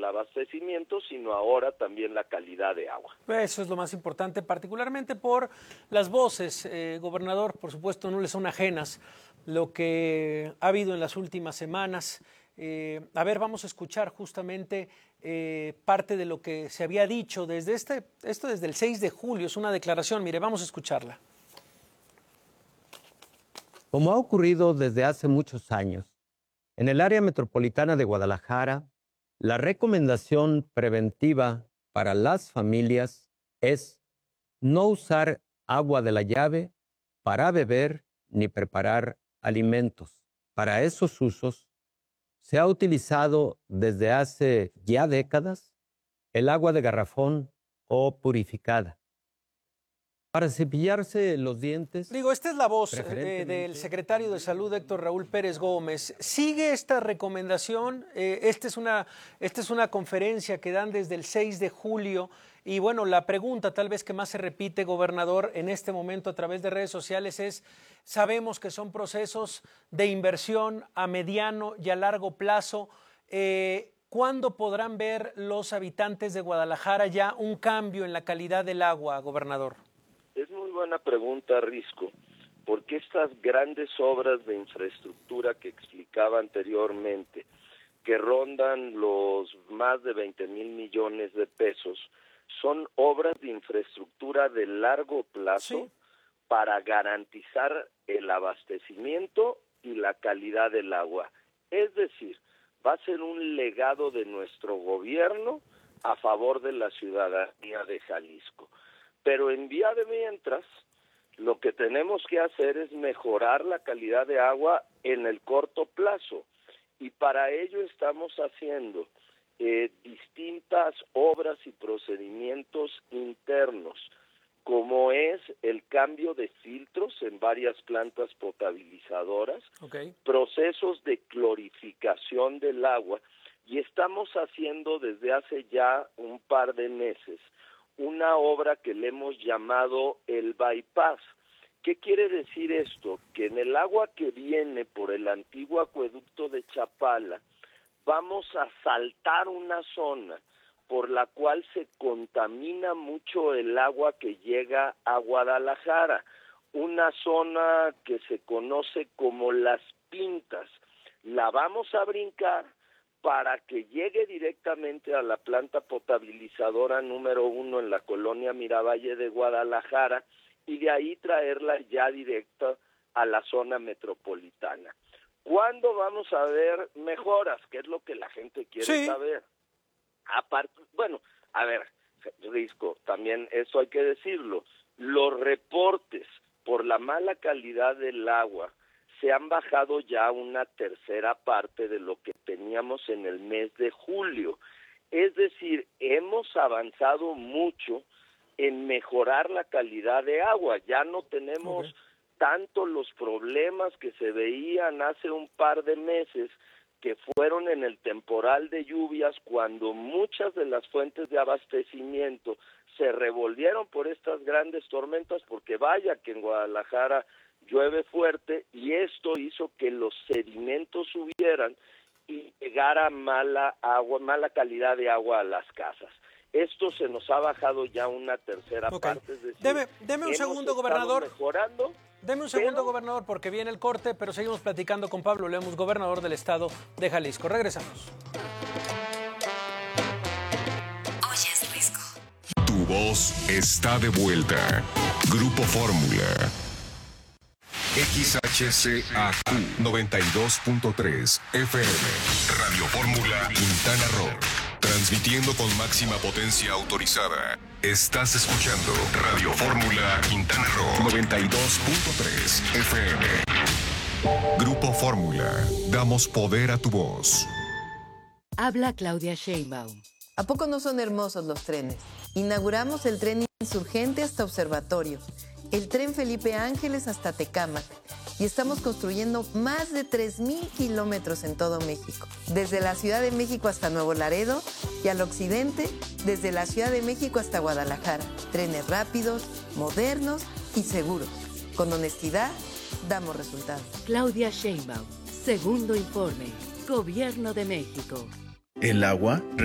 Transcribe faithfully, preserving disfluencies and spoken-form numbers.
abastecimiento, sino ahora también la calidad de agua. Eso es lo más importante, particularmente por las voces, eh, gobernador, por supuesto no le son ajenas lo que ha habido en las últimas semanas. Eh, a ver, vamos a escuchar justamente eh, parte de lo que se había dicho desde este, esto desde el seis de julio, es una declaración, mire, vamos a escucharla. Como ha ocurrido desde hace muchos años, en el área metropolitana de Guadalajara, la recomendación preventiva para las familias es no usar agua de la llave para beber ni preparar alimentos. Para esos usos, se ha utilizado desde hace ya décadas el agua de garrafón o purificada. Para cepillarse los dientes... Digo, esta es la voz eh, del secretario de Salud, Héctor Raúl Pérez Gómez. ¿Sigue esta recomendación? Eh, esta es una, esta es una conferencia que dan desde el seis de julio. Y bueno, la pregunta tal vez que más se repite, gobernador, en este momento a través de redes sociales es, sabemos que son procesos de inversión a mediano y a largo plazo. Eh, ¿Cuándo podrán ver los habitantes de Guadalajara ya un cambio en la calidad del agua, gobernador? Es muy buena pregunta, Risco, porque estas grandes obras de infraestructura que explicaba anteriormente, que rondan los más de veinte mil millones de pesos, son obras de infraestructura de largo plazo sí. para garantizar el abastecimiento y la calidad del agua. Es decir, va a ser un legado de nuestro gobierno a favor de la ciudadanía de Jalisco. Pero en vía de mientras, lo que tenemos que hacer es mejorar la calidad de agua en el corto plazo. Y para ello estamos haciendo eh, distintas obras y procedimientos internos, como es el cambio de filtros en varias plantas potabilizadoras, okay. procesos de clorificación del agua, y estamos haciendo desde hace ya un par de meses una obra que le hemos llamado el bypass. ¿Qué quiere decir esto? Que en el agua que viene por el antiguo acueducto de Chapala, vamos a saltar una zona por la cual se contamina mucho el agua que llega a Guadalajara, una zona que se conoce como Las Pintas. La vamos a brincar para que llegue directamente a la planta potabilizadora número uno en la colonia Miravalle de Guadalajara y de ahí traerla ya directa a la zona metropolitana. ¿Cuándo vamos a ver mejoras? ¿Qué es lo que la gente quiere sí. saber? Aparte, bueno, a ver, Risco, también eso hay que decirlo, los reportes por la mala calidad del agua se han bajado ya una tercera parte de lo que teníamos en el mes de julio. Es decir, hemos avanzado mucho en mejorar la calidad de agua. Ya no tenemos okay. tanto los problemas que se veían hace un par de meses, que fueron en el temporal de lluvias, cuando muchas de las fuentes de abastecimiento se revolvieron por estas grandes tormentas, porque vaya que en Guadalajara llueve fuerte, y esto hizo que los sedimentos subieran y llegara mala agua, mala calidad de agua a las casas. Esto se nos ha bajado ya una tercera okay. parte. Es decir, deme, deme un segundo, gobernador. Mejorando, deme un segundo, pero... gobernador, porque viene el corte, pero seguimos platicando con Pablo Lemus, gobernador del estado de Jalisco. Regresamos. Oyes, Risco. Tu voz está de vuelta. Grupo Fórmula. X H C A Q noventa y dos punto tres F M. Radio Fórmula Quintana Roo. Transmitiendo con máxima potencia autorizada. Estás escuchando Radio Fórmula Quintana Roo noventa y dos punto tres F M. Grupo Fórmula. Damos poder a tu voz. Habla Claudia Sheinbaum. ¿A poco no son hermosos los trenes? Inauguramos el tren Insurgente hasta Observatorio, el tren Felipe Ángeles hasta Tecámac, y estamos construyendo más de tres mil kilómetros en todo México, desde la Ciudad de México hasta Nuevo Laredo, y al occidente, desde la Ciudad de México hasta Guadalajara. Trenes rápidos, modernos y seguros. Con honestidad, damos resultados. Claudia Sheinbaum, segundo informe, Gobierno de México. El agua